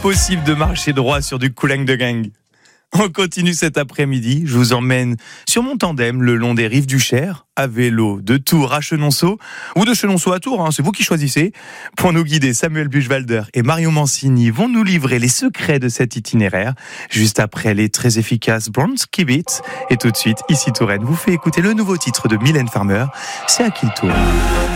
impossible de marcher droit sur du coulang de gang. On continue cet après-midi, je vous emmène sur mon tandem le long des rives du Cher, à vélo, de Tours à Chenonceau, ou de Chenonceau à Tours, c'est vous qui choisissez. Pour nous guider, Samuel Buchwalder et Marion Mancini vont nous livrer les secrets de cet itinéraire, juste après les très efficaces Bronski Beat. Et tout de suite, ici Touraine vous fait écouter le nouveau titre de Mylène Farmer, c'est à qui le tour.